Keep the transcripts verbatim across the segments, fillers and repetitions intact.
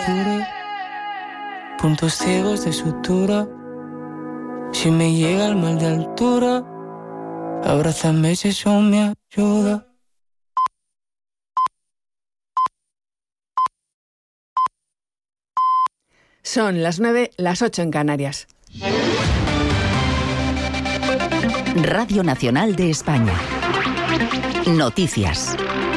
cintura, puntos ciegos de sutura. Si me llega el mal de altura, abrázame si eso me ayuda. Son las nueve, las ocho en Canarias. Radio Nacional de España. Noticias.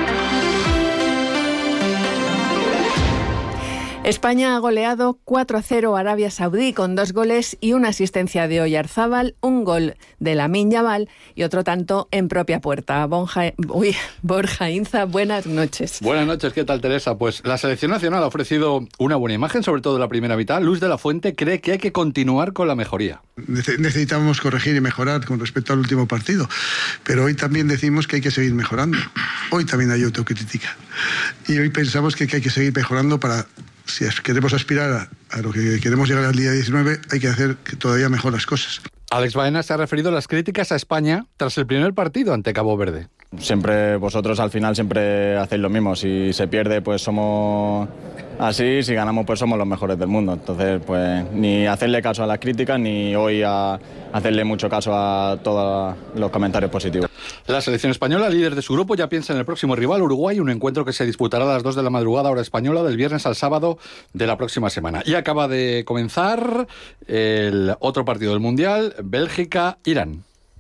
España ha goleado cuatro a cero a Arabia Saudí con dos goles y una asistencia de Oyarzábal, un gol de Lamine Yamal y otro tanto en propia puerta. Bonja, uy, Borja Inza, buenas noches. Buenas noches, ¿qué tal, Teresa? Pues la selección nacional ha ofrecido una buena imagen, sobre todo en la primera mitad. Luis de la Fuente cree que hay que continuar con la mejoría. Necesitamos corregir y mejorar con respecto al último partido, pero hoy también decimos que hay que seguir mejorando. Hoy también hay autocrítica y hoy pensamos que hay que seguir mejorando para... Si queremos aspirar a, a lo que queremos llegar al día diecinueve, hay que hacer que todavía mejor las cosas. Alex Baena se ha referido a las críticas a España tras el primer partido ante Cabo Verde. Siempre vosotros al final siempre hacéis lo mismo. Si se pierde, pues somos así. Si ganamos, pues somos los mejores del mundo. Entonces, pues ni hacerle caso a las críticas, ni hoy a hacerle mucho caso a todos los comentarios positivos. La selección española, líder de su grupo, ya piensa en el próximo rival, Uruguay, un encuentro que se disputará a las dos de la madrugada, hora española, del viernes al sábado de la próxima semana. Y acaba de comenzar el otro partido del Mundial, Bélgica-Irán.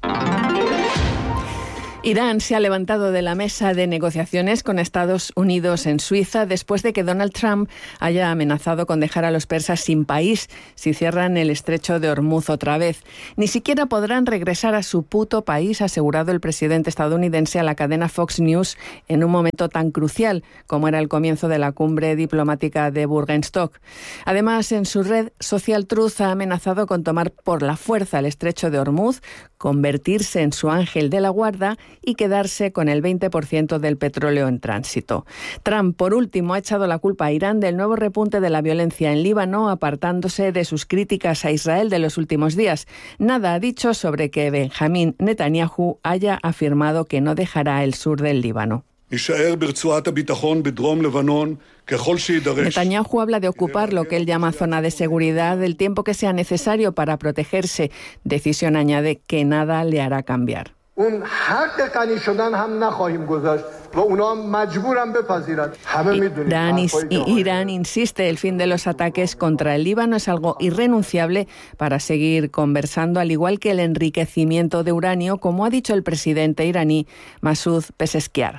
Irán se ha levantado de la mesa de negociaciones con Estados Unidos en Suiza después de que Donald Trump haya amenazado con dejar a los persas sin país si cierran el estrecho de Hormuz otra vez. Ni siquiera podrán regresar a su puto país, ha asegurado el presidente estadounidense a la cadena Fox News en un momento tan crucial como era el comienzo de la cumbre diplomática de Bürgenstock. Además, en su red social Truth ha amenazado con tomar por la fuerza el estrecho de Hormuz, convertirse en su ángel de la guarda y quedarse con el veinte por ciento del petróleo en tránsito. Trump, por último, ha echado la culpa a Irán del nuevo repunte de la violencia en Líbano, apartándose de sus críticas a Israel de los últimos días. Nada ha dicho sobre que Benjamín Netanyahu haya afirmado que no dejará el sur del Líbano. Netanyahu habla de ocupar lo que él llama zona de seguridad el tiempo que sea necesario para protegerse. Decisión, añade, que nada le hará cambiar. Irán, Irán insiste, el fin de los ataques contra el Líbano es algo irrenunciable para seguir conversando, al igual que el enriquecimiento de uranio, como ha dicho el presidente iraní Masoud Pezeshkian.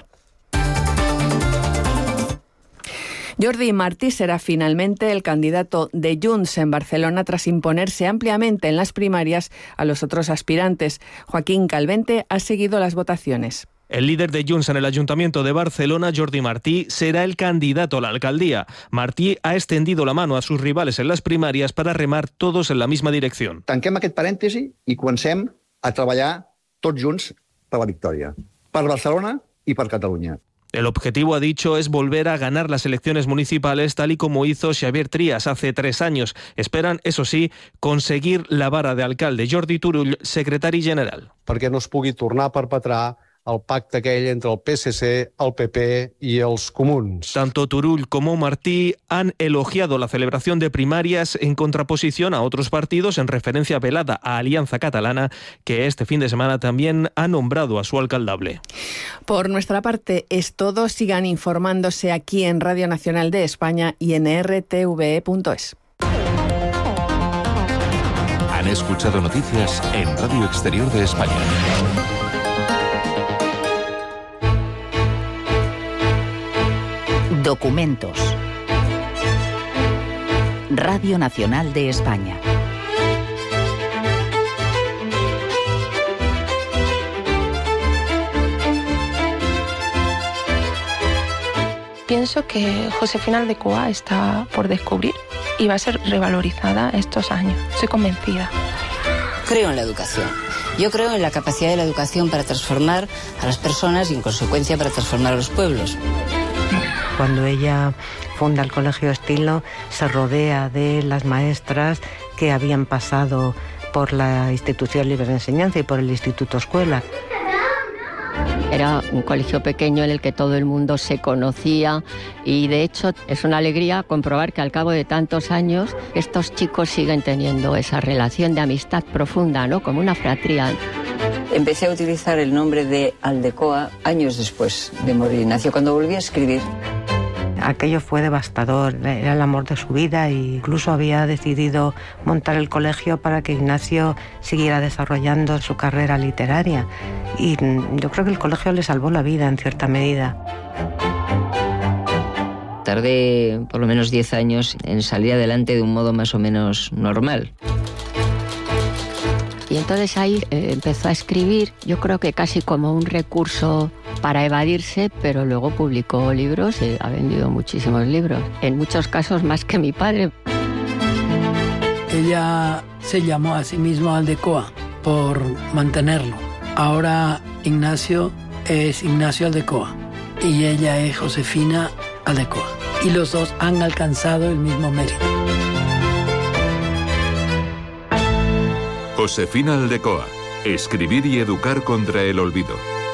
Jordi Martí será finalmente el candidato de Junts en Barcelona tras imponerse ampliamente en las primarias a los otros aspirantes. Joaquín Calvente ha seguido las votaciones. El líder de Junts en el Ayuntamiento de Barcelona, Jordi Martí, será el candidato a la alcaldía. Martí ha extendido la mano a sus rivales en las primarias para remar todos en la misma dirección. Tanquem aquest parèntesi i comencem a treballar tots junts per la victòria, per Barcelona i per Catalunya. El objetivo, ha dicho, es volver a ganar las elecciones municipales tal y como hizo Xavier Trias hace tres años. Esperan, eso sí, conseguir la vara de alcalde. Jordi Turull, secretari general. Perquè no es pugui tornar a perpetrar el pacte aquell entre el P S C, el P P y els comuns. Tanto Turull como Martí han elogiado la celebración de primarias en contraposición a otros partidos, en referencia velada a Alianza Catalana, que este fin de semana también ha nombrado a su alcaldable. Por nuestra parte es todo. Sigan informándose aquí en Radio Nacional de España y en R T V E punto es. Han escuchado noticias en Radio Exterior de España. Documentos. Radio Nacional de España. Pienso que Josefina de Cuba está por descubrir y va a ser revalorizada estos años. Estoy convencida. Creo en la educación. Yo creo en la capacidad de la educación para transformar a las personas y, en consecuencia, para transformar a los pueblos. Cuando ella funda el Colegio Estilo, se rodea de las maestras que habían pasado por la Institución Libre de Enseñanza y por el Instituto Escuela. Era un colegio pequeño en el que todo el mundo se conocía y de hecho es una alegría comprobar que al cabo de tantos años estos chicos siguen teniendo esa relación de amistad profunda, ¿no? Como una fratría. Empecé a utilizar el nombre de Aldecoa años después de morir Ignacio, cuando volví a escribir. Aquello fue devastador, era el amor de su vida e incluso había decidido montar el colegio para que Ignacio siguiera desarrollando su carrera literaria. Y yo creo que el colegio le salvó la vida en cierta medida. Tardé por lo menos diez años en salir adelante de un modo más o menos normal. Y entonces ahí eh, empezó a escribir, yo creo que casi como un recurso para evadirse, pero luego publicó libros y ha vendido muchísimos libros, en muchos casos más que mi padre. Ella se llamó a sí mismo Aldecoa por mantenerlo. Ahora Ignacio es Ignacio Aldecoa y ella es Josefina Aldecoa. Y los dos han alcanzado el mismo mérito. Josefina Aldecoa. Escribir y educar contra el olvido.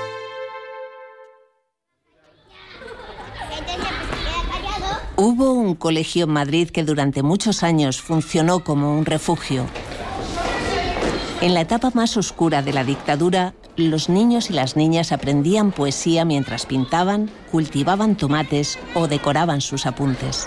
Hubo un colegio en Madrid que durante muchos años funcionó como un refugio. En la etapa más oscura de la dictadura, los niños y las niñas aprendían poesía mientras pintaban, cultivaban tomates o decoraban sus apuntes.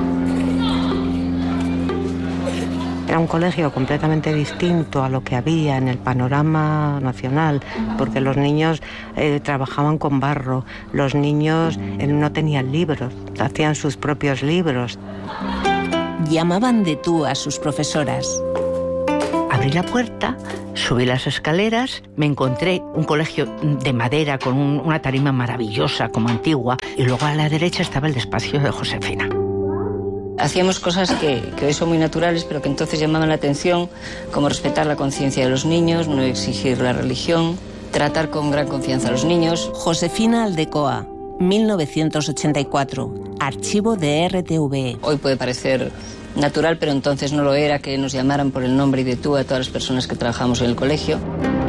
Era un colegio completamente distinto a lo que había en el panorama nacional, porque los niños eh, trabajaban con barro, los niños eh, no tenían libros, hacían sus propios libros. Llamaban de tú a sus profesoras. Abrí la puerta, subí las escaleras, me encontré un colegio de madera con un, una tarima maravillosa como antigua y luego a la derecha estaba el despacho de Josefina. Hacíamos cosas que, que hoy son muy naturales, pero que entonces llamaban la atención, como respetar la conciencia de los niños, no exigir la religión, tratar con gran confianza a los niños. Josefina Aldecoa, mil novecientos ochenta y cuatro, archivo de R T V E. Hoy puede parecer natural, pero entonces no lo era, que nos llamaran por el nombre y de tú a todas las personas que trabajamos en el colegio.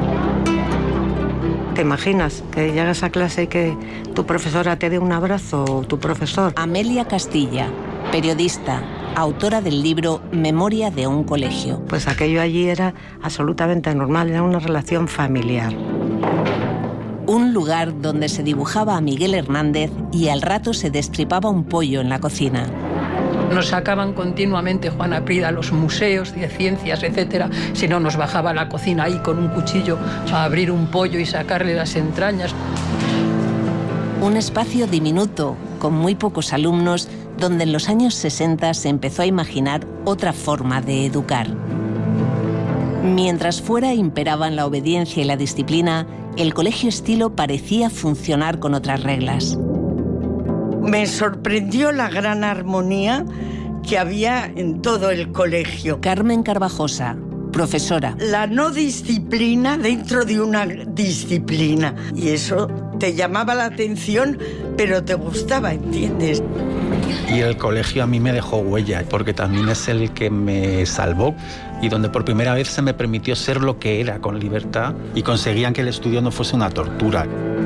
¿Te imaginas que llegas a clase y que tu profesora te dé un abrazo o tu profesor? Amelia Castilla, periodista, autora del libro Memoria de un colegio. Pues aquello allí era absolutamente normal, era una relación familiar. Un lugar donde se dibujaba a Miguel Hernández y al rato se destripaba un pollo en la cocina. Nos sacaban continuamente Juana Prida a los museos de ciencias, etcétera. Si no, nos bajaba a la cocina ahí con un cuchillo a abrir un pollo y sacarle las entrañas. Un espacio diminuto, con muy pocos alumnos, donde en los años sesenta se empezó a imaginar otra forma de educar. Mientras fuera imperaban la obediencia y la disciplina, el Colegio Estilo parecía funcionar con otras reglas. Me sorprendió la gran armonía que había en todo el colegio. Carmen Carvajosa, profesora. La no disciplina dentro de una disciplina. Y eso te llamaba la atención, pero te gustaba, ¿entiendes? Y el colegio a mí me dejó huella, porque también es el que me salvó y donde por primera vez se me permitió ser lo que era con libertad y conseguían que el estudio no fuese una tortura.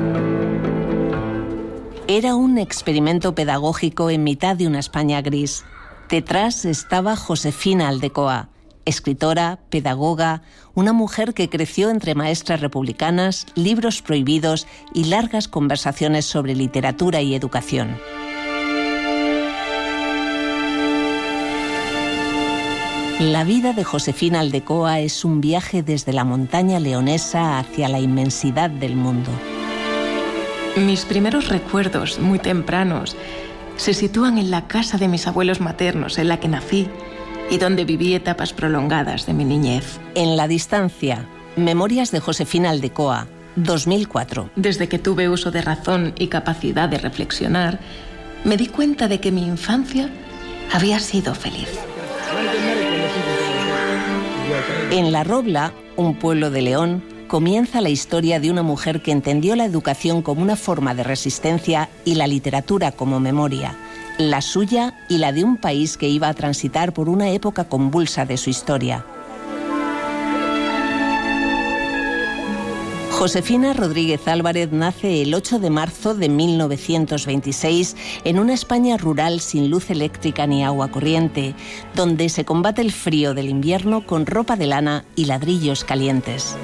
Era un experimento pedagógico en mitad de una España gris. Detrás estaba Josefina Aldecoa, escritora, pedagoga, una mujer que creció entre maestras republicanas, libros prohibidos y largas conversaciones sobre literatura y educación. La vida de Josefina Aldecoa es un viaje desde la montaña leonesa hacia la inmensidad del mundo. Mis primeros recuerdos, muy tempranos, se sitúan en la casa de mis abuelos maternos, en la que nací y donde viví etapas prolongadas de mi niñez. En la distancia, Memorias de Josefina Aldecoa, dos mil cuatro. Desde que tuve uso de razón y capacidad de reflexionar, me di cuenta de que mi infancia había sido feliz. En La Robla, un pueblo de León, comienza la historia de una mujer que entendió la educación como una forma de resistencia y la literatura como memoria, la suya y la de un país que iba a transitar por una época convulsa de su historia. Josefina Rodríguez Álvarez nace el ocho de marzo de mil novecientos veintiséis en una España rural sin luz eléctrica ni agua corriente, donde se combate el frío del invierno con ropa de lana y ladrillos calientes.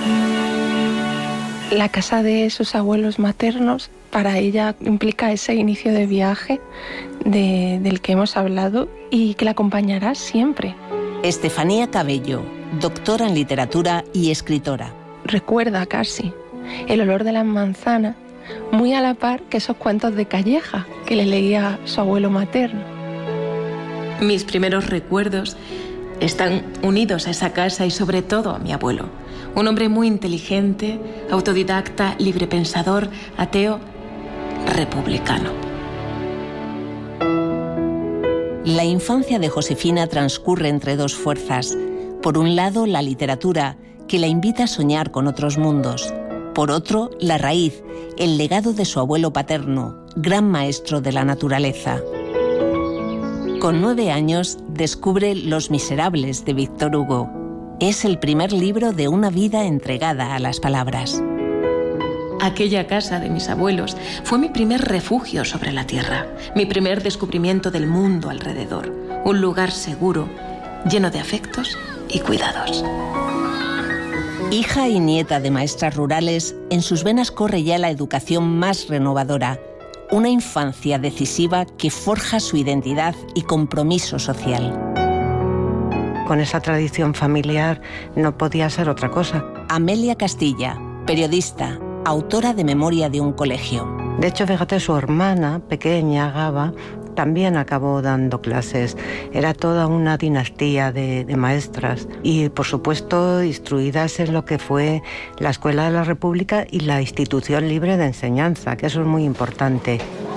La casa de sus abuelos maternos para ella implica ese inicio de viaje de, del que hemos hablado y que la acompañará siempre. Estefanía Cabello, doctora en literatura y escritora. Recuerda casi el olor de las manzanas, muy a la par que esos cuentos de Calleja que le leía su abuelo materno. Mis primeros recuerdos están unidos a esa casa y sobre todo a mi abuelo. Un hombre muy inteligente, autodidacta, librepensador, ateo, republicano. La infancia de Josefina transcurre entre dos fuerzas. Por un lado, la literatura, que la invita a soñar con otros mundos. Por otro, la raíz, el legado de su abuelo paterno, gran maestro de la naturaleza. Con nueve años, descubre Los Miserables de Víctor Hugo. Es el primer libro de una vida entregada a las palabras. Aquella casa de mis abuelos fue mi primer refugio sobre la tierra, mi primer descubrimiento del mundo alrededor, un lugar seguro, lleno de afectos y cuidados. Hija y nieta de maestras rurales, en sus venas corre ya la educación más renovadora, una infancia decisiva que forja su identidad y compromiso social. Con esa tradición familiar no podía ser otra cosa. Amelia Castilla, periodista, autora de Memoria de un colegio. De hecho, fíjate, su hermana pequeña, Gaba, también acabó dando clases. Era toda una dinastía de, de maestras y, por supuesto, instruidas en lo que fue la Escuela de la República y la Institución Libre de Enseñanza, que eso es muy importante.